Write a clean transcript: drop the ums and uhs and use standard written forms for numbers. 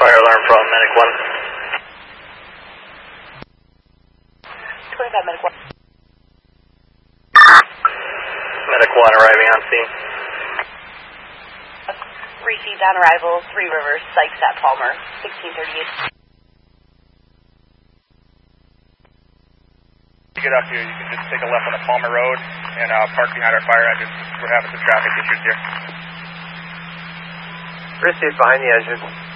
fire alarm from Medic 1. 25 Medic 1. Medic 1 arriving on scene. Received on arrival, 3 Rivers, Sykes at Palmer, 1638. To get up here, you can just take a left on the Palmer Road and park behind our fire engine. We're having some traffic issues here. Received behind the engine.